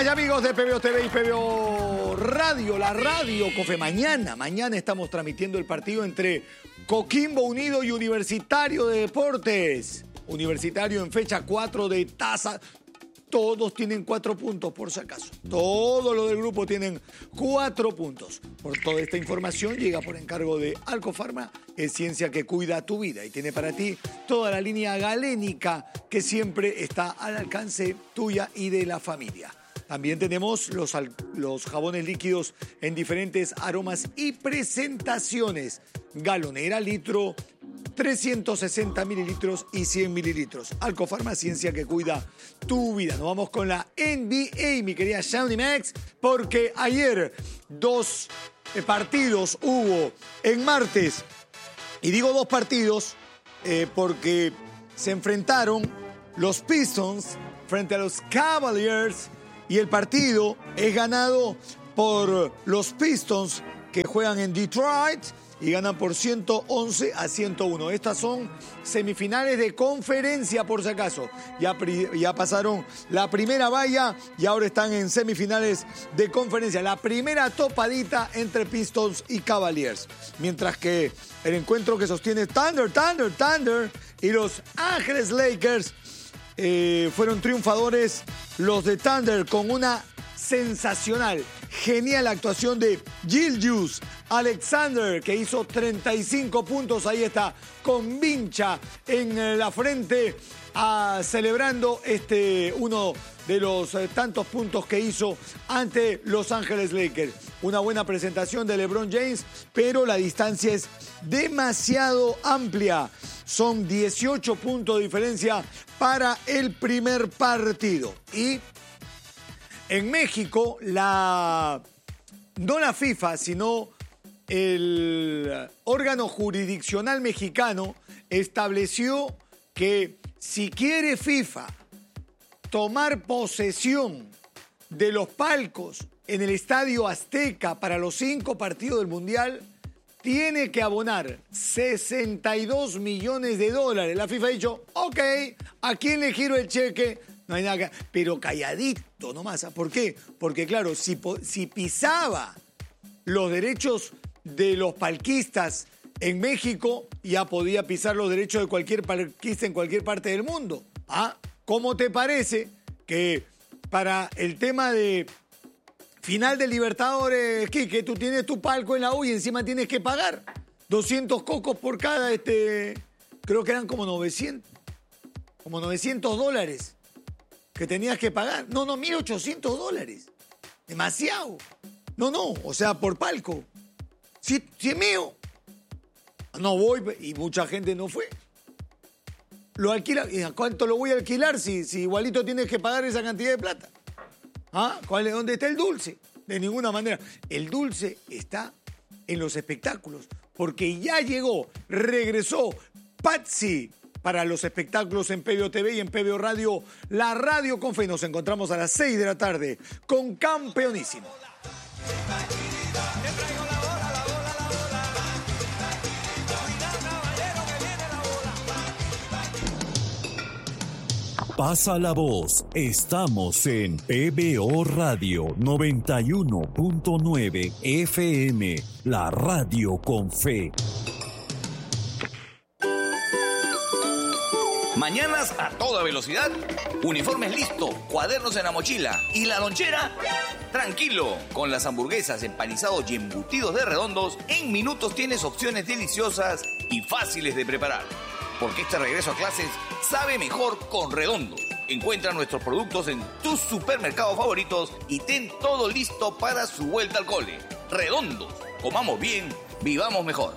Amigas y amigos de PBO TV y PBO Radio, la radio Cofe. Mañana estamos transmitiendo el partido entre Coquimbo Unido y Universitario de Deportes. Universitario en fecha 4 de tasa. Todos tienen 4 puntos, por si acaso. Todos los del grupo tienen 4 puntos. Por toda esta información llega por encargo de Alcofarma, es ciencia que cuida tu vida y tiene para ti toda la línea galénica que siempre está al alcance tuya y de la familia. También tenemos los jabones líquidos en diferentes aromas y presentaciones. Galonera, litro, 360 mililitros y 100 mililitros. Alcofarma, ciencia que cuida tu vida. Nos vamos con la NBA, mi querida Shawnee Max, porque ayer 2 partidos hubo en martes. Y digo 2 partidos porque se enfrentaron los Pistons frente a los Cavaliers y el partido es ganado por los Pistons que juegan en Detroit y ganan por 111-101. Estas son semifinales de conferencia, por si acaso. Ya pasaron la primera valla y ahora están en semifinales de conferencia. La primera topadita entre Pistons y Cavaliers. Mientras que el encuentro que sostiene Thunder y Los Ángeles Lakers fueron triunfadores los de Thunder con una sensacional, genial actuación de Gilgeous Alexander, que hizo 35 puntos. Ahí está, con vincha en la frente, celebrando uno de los tantos puntos que hizo ante Los Ángeles Lakers. Una buena presentación de LeBron James, pero la distancia es demasiado amplia. Son 18 puntos de diferencia para el primer partido. Y en México, no la FIFA, sino el órgano jurisdiccional mexicano estableció que si quiere FIFA tomar posesión de los palcos en el Estadio Azteca para los 5 partidos del Mundial, tiene que abonar $62 millones. La FIFA ha dicho, ok, ¿a quién le giro el cheque? No hay nada que... Pero calladito nomás. ¿Por qué? Porque claro, si pisaba los derechos de los palquistas en México, ya podía pisar los derechos de cualquier palquista en cualquier parte del mundo. ¿Cómo te parece que para el tema de final de Libertadores, Quique, tú tienes tu palco en la U y encima tienes que pagar 200 cocos por cada, creo que eran como 900 dólares que tenías que pagar? No, $1,800. Demasiado. No, o sea, por palco. Si es mío, no voy, y mucha gente no fue. Lo alquila, ¿y a cuánto lo voy a alquilar si igualito tienes que pagar esa cantidad de plata? ¿Dónde está el dulce? De ninguna manera. El dulce está en los espectáculos, porque ya regresó Patsy para los espectáculos en PBO TV y en PBO Radio, la radio con fe. Nos encontramos a las 6 de la tarde con Campeonísimo. Pasa la voz, estamos en PBO Radio 91.9 FM, la radio con fe. Mañanas a toda velocidad, uniformes listo, cuadernos en la mochila y la lonchera. Tranquilo, con las hamburguesas, empanizados y embutidos de Redondos, en minutos tienes opciones deliciosas y fáciles de preparar. Porque este regreso a clases sabe mejor con Redondos. Encuentra nuestros productos en tus supermercados favoritos y ten todo listo para su vuelta al cole. Redondos, comamos bien, vivamos mejor.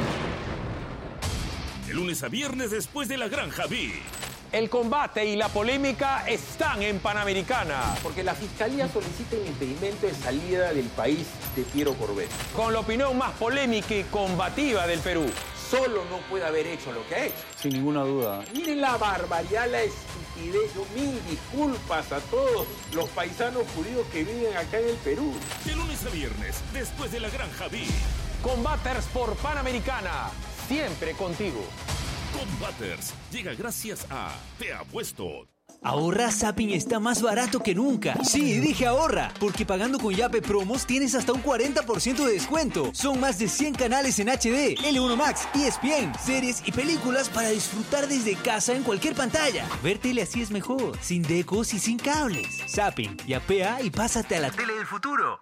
De lunes a viernes después de la Granja B. El combate y la polémica están en Panamericana. Porque la Fiscalía solicita el impedimento de salida del país de Piero Corbet. Con la opinión más polémica y combativa del Perú. Solo no puede haber hecho lo que ha hecho. Sin ninguna duda. Miren la barbaridad, la estupidez. Yo mil disculpas a todos los paisanos judíos que viven acá en el Perú. De lunes a viernes después de la Granja B. Combaters por Panamericana. Siempre contigo. Combaters llega gracias a Te Apuesto. Ahorra, Zapping está más barato que nunca. Sí, dije ahorra, porque pagando con Yape Promos tienes hasta un 40% de descuento. Son más de 100 canales en HD, L1 Max, ESPN, series y películas para disfrutar desde casa en cualquier pantalla. Ver tele así es mejor, sin decos y sin cables. Zapping, yapea y pásate a la tele del futuro.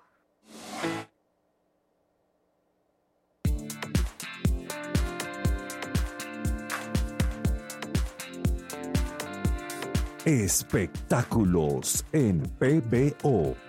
Espectáculos en PBO.